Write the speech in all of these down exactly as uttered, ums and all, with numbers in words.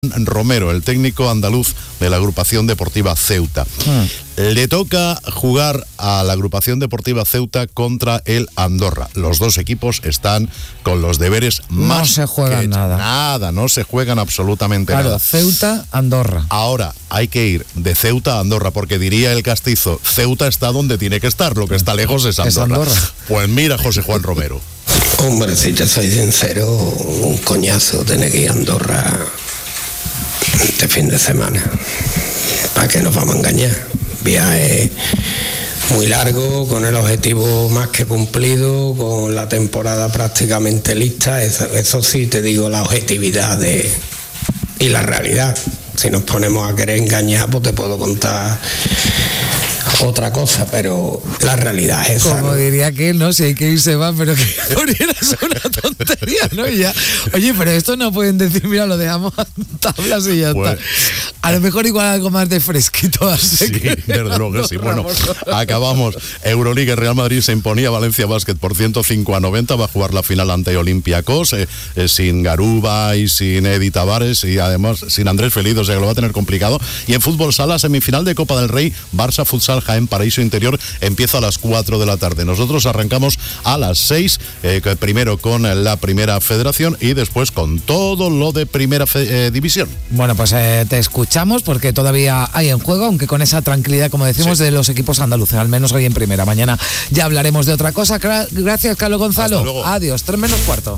Romero, el técnico andaluz de la agrupación deportiva Ceuta. Hmm. Le toca jugar a la agrupación deportiva Ceuta contra el Andorra. Los dos equipos están con los deberes más... No se juegan que nada. Nada, no se juegan absolutamente claro, nada. Ceuta, Andorra. Ahora, hay que ir de Ceuta a Andorra, porque diría el castizo, Ceuta está donde tiene que estar, lo que está lejos es Andorra. Es Andorra. Pues mira, José Juan Romero. Hombre, si te soy sincero, un coñazo tener que ir a Andorra este fin de semana. ¿Para qué nos vamos a engañar? Viaje muy largo, con el objetivo más que cumplido, con la temporada prácticamente lista. Eso, eso sí te digo, la objetividad de y la realidad. Si nos ponemos a querer engañar, pues te puedo contar otra cosa, pero la realidad es esa. Como ¿no? diría que no, si hay que irse va, pero que es una tontería, ¿no? Y ya, oye, pero esto no pueden decir, mira, lo dejamos a tablas y ya pues, está. A lo mejor igual algo más de fresquito. Así sí, que desde luego que sí. Bueno, acabamos. Euroliga, Real Madrid se imponía a Valencia Basket por ciento cinco a noventa. Va a jugar la final ante Olympiacos, eh, eh, sin Garuba y sin Edi Tavares y además sin Andrés Feliz, o sea que lo va a tener complicado. Y en fútbol sala, semifinal de Copa del Rey, Barça Futsal Jaén Paraíso Interior, empieza a las cuatro de la tarde. Nosotros arrancamos a las seis, eh, primero con la primera federación y después con todo lo de primera fe, eh, división. Bueno, pues eh, te escuchamos porque todavía hay en juego, aunque con esa tranquilidad, como decimos, sí, de los equipos andaluces, al menos hoy en primera. Mañana ya hablaremos de otra cosa. Gracias, Carlos Gonzalo. Adiós, tres menos cuarto.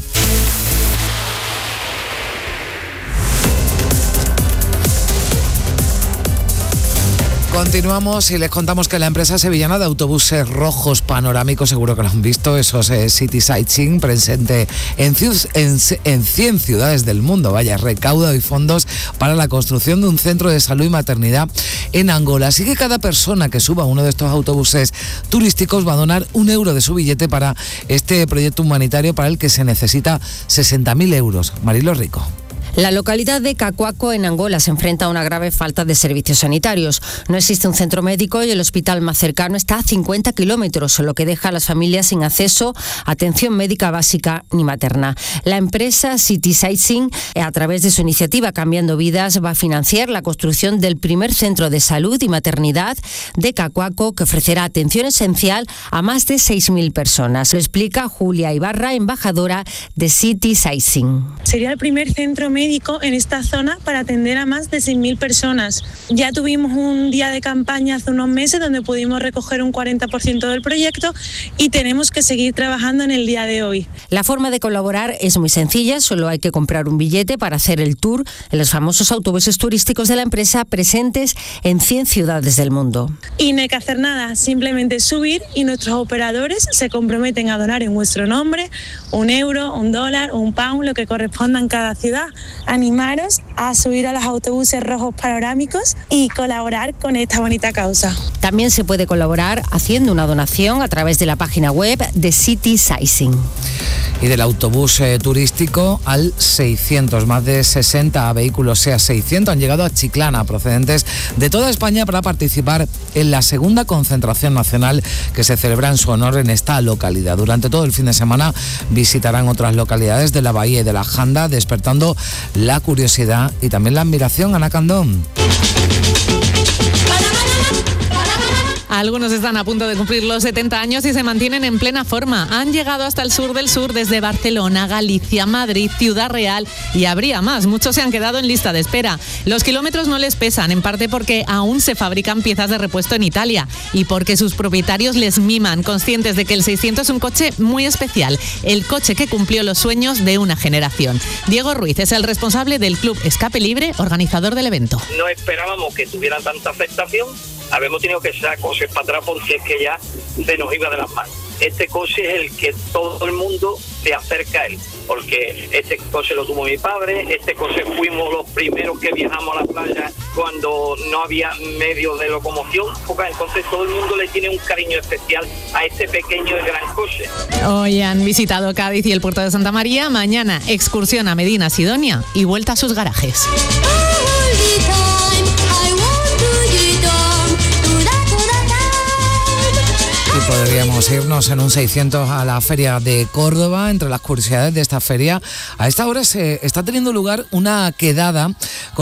Continuamos y les contamos que la empresa sevillana de autobuses rojos panorámicos, seguro que lo han visto, esos eh, City Sightseeing, presente en, en, en cien ciudades del mundo. Vaya, recauda hoy fondos para la construcción de un centro de salud y maternidad en Angola. Así que cada persona que suba uno de estos autobuses turísticos va a donar un euro de su billete para este proyecto humanitario para el que se necesita sesenta mil euros. Marilo Rico. La localidad de Cacuaco, en Angola, se enfrenta a una grave falta de servicios sanitarios. No existe un centro médico y el hospital más cercano está a cincuenta kilómetros, lo que deja a las familias sin acceso a atención médica básica ni materna. La empresa City Sightseeing, a través de su iniciativa Cambiando Vidas, va a financiar la construcción del primer centro de salud y maternidad de Cacuaco, que ofrecerá atención esencial a más de seis mil personas. Lo explica Julia Ibarra, embajadora de City Sightseeing. Sería el primer centro médico en esta zona para atender a más de seis mil personas. Ya tuvimos un día de campaña hace unos meses donde pudimos recoger un cuarenta por ciento del proyecto y tenemos que seguir trabajando en el día de hoy. La forma de colaborar es muy sencilla, solo hay que comprar un billete para hacer el tour en los famosos autobuses turísticos de la empresa presentes en cien ciudades del mundo. Y no hay que hacer nada, simplemente subir y nuestros operadores se comprometen a donar en vuestro nombre un euro, un dólar o un pound, lo que corresponda en cada ciudad. Animaros a subir a los autobuses rojos panorámicos y colaborar con esta bonita causa. También se puede colaborar haciendo una donación a través de la página web de City Sightseeing. Y del autobús eh, turístico al seiscientos, más de sesenta vehículos, sea seiscientos, han llegado a Chiclana, procedentes de toda España para participar en la segunda concentración nacional que se celebra en su honor en esta localidad. Durante todo el fin de semana visitarán otras localidades de la Bahía y de la Janda, despertando la curiosidad y también la admiración. Ana Candón. Algunos están a punto de cumplir los setenta años y se mantienen en plena forma. Han llegado hasta el sur del sur, desde Barcelona, Galicia, Madrid, Ciudad Real y habría más. Muchos se han quedado en lista de espera. Los kilómetros no les pesan, en parte porque aún se fabrican piezas de repuesto en Italia y porque sus propietarios les miman, conscientes de que el seiscientos es un coche muy especial, el coche que cumplió los sueños de una generación. Diego Ruiz es el responsable del Club Escape Libre, organizador del evento. No esperábamos que tuviera tanta aceptación. Habíamos tenido que sacar cosas para atrás porque es que ya se nos iba de las manos. Este coche es el que todo el mundo se acerca a él, porque este coche lo tuvo mi padre, este coche fuimos los primeros que viajamos a la playa cuando no había medios de locomoción, entonces todo el mundo le tiene un cariño especial a este pequeño y gran coche. Hoy han visitado Cádiz y el puerto de Santa María, mañana excursión a Medina Sidonia y vuelta a sus garajes. podríamos irnos en un seiscientos a la Feria de Córdoba. Entre las curiosidades de esta feria, a esta hora se está teniendo lugar una quedada con